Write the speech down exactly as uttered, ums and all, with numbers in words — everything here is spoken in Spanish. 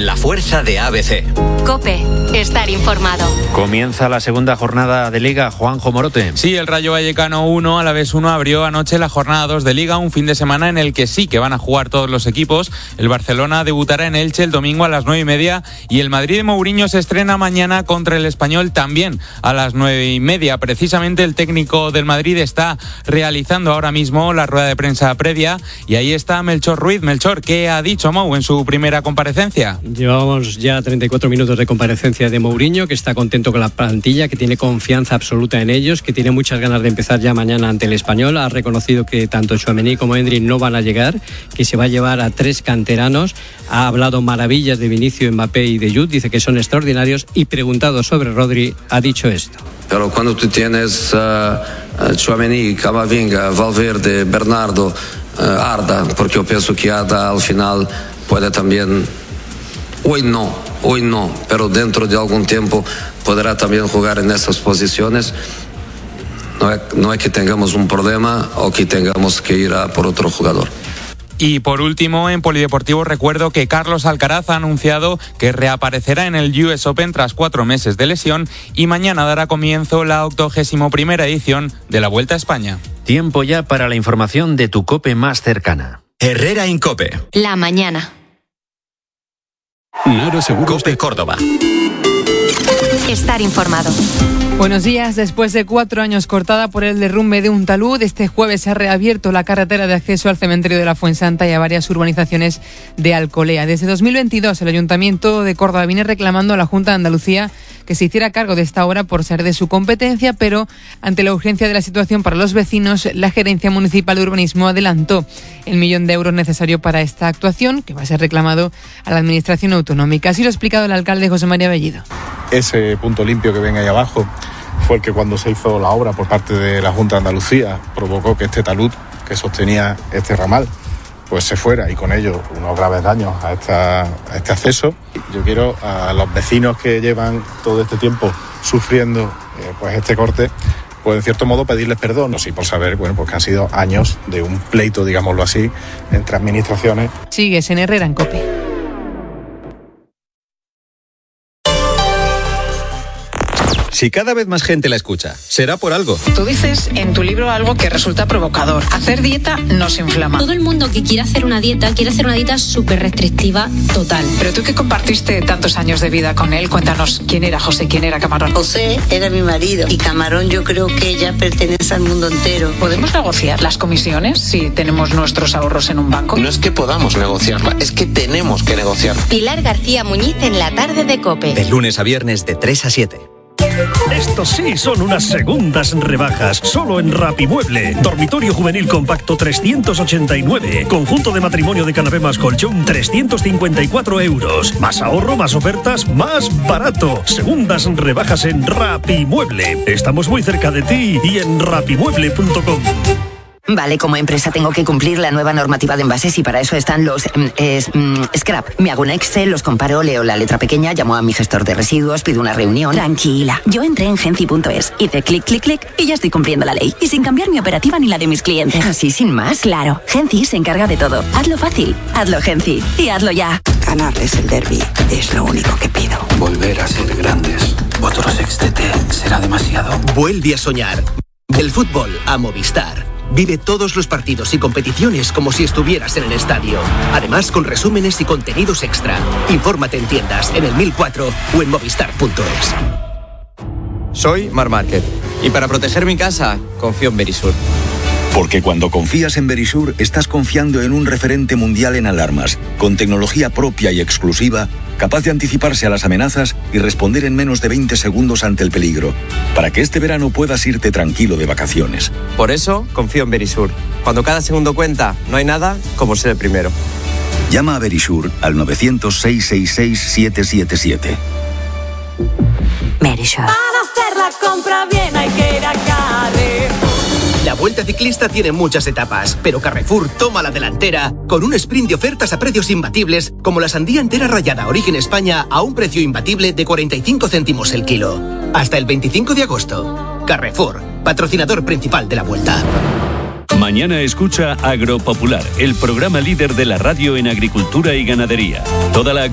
con la fuerza de A B C. COPE, estar informado. Comienza la segunda jornada de Liga. Juanjo Morote. Sí, el Rayo Vallecano uno, Alavés uno abrió anoche la jornada dos de Liga, un fin de semana en el que sí que van a jugar todos los equipos. El Barcelona debutará en Elche el domingo a las nueve y media y el Madrid de Mourinho se estrena mañana contra el Español también a las nueve y media. Precisamente el técnico del Madrid está realizando ahora mismo la rueda de prensa previa y ahí está Melchor Ruiz. Melchor, ¿qué ha dicho Mou en su primera comparecencia? Llevamos ya treinta y cuatro minutos de comparecencia de Mourinho, que está contento con la plantilla, que tiene confianza absoluta en ellos, que tiene muchas ganas de empezar ya mañana ante el Español. Ha reconocido que tanto Tchouaméni como Endrick no van a llegar, que se va a llevar a tres canteranos. Ha hablado maravillas de Vinicius, Mbappé y de Jude, dice que son extraordinarios, y preguntado sobre Rodri ha dicho esto. Pero cuando tú tienes uh, Tchouaméni, Camavinga, Valverde, Bernardo, uh, Arda, porque yo pienso que Arda al final puede también, hoy no, hoy no, pero dentro de algún tiempo podrá también jugar en esas posiciones. No es, no es que tengamos un problema o que tengamos que ir a por otro jugador. Y por último, en Polideportivo recuerdo que Carlos Alcaraz ha anunciado que reaparecerá en el U S Open tras cuatro meses de lesión y mañana dará comienzo la octogésimo primera edición de la Vuelta a España. Tiempo ya para la información de tu COPE más cercana. Herrera Incope. La mañana. Naro Seguros COPE Córdoba. Estar informado. Buenos días. Después de cuatro años cortada por el derrumbe de un talud, este jueves se ha reabierto la carretera de acceso al cementerio de la Fuensanta y a varias urbanizaciones de Alcolea. Desde dos mil veintidós, el Ayuntamiento de Córdoba viene reclamando a la Junta de Andalucía que se hiciera cargo de esta obra por ser de su competencia, pero ante la urgencia de la situación para los vecinos, la Gerencia Municipal de Urbanismo adelantó el millón de euros necesario para esta actuación, que va a ser reclamado a la Administración Autonómica. Así lo ha explicado el alcalde José María Bellido. Ese punto limpio que ven ahí abajo fue el que, cuando se hizo la obra por parte de la Junta de Andalucía, provocó que este talud que sostenía este ramal pues se fuera, y con ello unos graves daños a, esta, a este acceso. Yo quiero a los vecinos que llevan todo este tiempo sufriendo eh, pues este corte, pues en cierto modo pedirles perdón, sí, por saber, bueno, pues que han sido años de un pleito, digámoslo así, entre administraciones. Sigues en Herrera en COPE. Si cada vez más gente la escucha, será por algo. Tú dices en tu libro algo que resulta provocador. Hacer dieta nos inflama. Todo el mundo que quiere hacer una dieta, quiere hacer una dieta súper restrictiva, total. Pero tú que compartiste tantos años de vida con él, cuéntanos, ¿quién era José? ¿Quién era Camarón? José era mi marido y Camarón yo creo que ya pertenece al mundo entero. ¿Podemos negociar las comisiones si tenemos nuestros ahorros en un banco? No es que podamos negociarla, es que tenemos que negociar. Pilar García Muñiz en la tarde de COPE. De lunes a viernes de tres a siete. Estos sí son unas segundas rebajas, solo en Rapimueble. Dormitorio juvenil compacto trescientos ochenta y nueve. Conjunto de matrimonio de canapé más colchón trescientos cincuenta y cuatro euros. Más ahorro, más ofertas, más barato. Segundas rebajas en Rapimueble. Estamos muy cerca de ti y en rapimueble punto com. Vale, como empresa tengo que cumplir la nueva normativa de envases y para eso están los eh, scrap. Me hago un Excel, los comparo, leo la letra pequeña, llamo a mi gestor de residuos, pido una reunión. Tranquila, yo entré en Genci punto es, hice clic, clic, clic y ya estoy cumpliendo la ley. Y sin cambiar mi operativa ni la de mis clientes. ¿Así sin más? Claro, Genci se encarga de todo. Hazlo fácil, hazlo Genci y hazlo ya. Ganarles el derbi es lo único que pido. Volver a ser grandes. Otro sextete será demasiado. Vuelve a soñar. Del fútbol a Movistar. Vive todos los partidos y competiciones como si estuvieras en el estadio. Además, con resúmenes y contenidos extra. Infórmate en tiendas, en el mil cuatro o en movistar punto es. Soy Mar Márquez y para proteger mi casa confío en Verisur. Porque cuando confías en Verisur, estás confiando en un referente mundial en alarmas, con tecnología propia y exclusiva, capaz de anticiparse a las amenazas y responder en menos de veinte segundos ante el peligro, para que este verano puedas irte tranquilo de vacaciones. Por eso confío en Verisur. Cuando cada segundo cuenta, no hay nada como ser el primero. Llama a Verisur al nueve cero cero, seis seis seis, siete siete siete. Verisur. Para hacer la compra bien hay que ir a Carrefour. La Vuelta Ciclista tiene muchas etapas, pero Carrefour toma la delantera con un sprint de ofertas a precios imbatibles, como la sandía entera rallada Origen España a un precio imbatible de cuarenta y cinco céntimos el kilo. Hasta el veinticinco de agosto. Carrefour, patrocinador principal de la Vuelta. Mañana escucha Agropopular, el programa líder de la radio en agricultura y ganadería. Toda la